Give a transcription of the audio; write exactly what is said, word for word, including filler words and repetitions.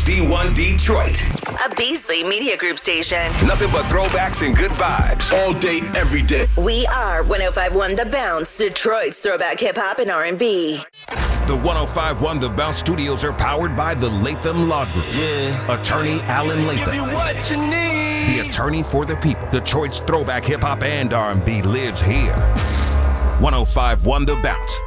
H D one Detroit. A Beasley Media Group station. Nothing but throwbacks and good vibes. All day, every day. We are one oh five point one The Bounce, Detroit's throwback hip-hop and R and B. The one oh five point one The Bounce studios are powered by the Latham Law Group. Yeah. Attorney Alan Latham. Give me what you need. The attorney for the people. Detroit's throwback hip-hop and R and B lives here. one oh five point one The Bounce.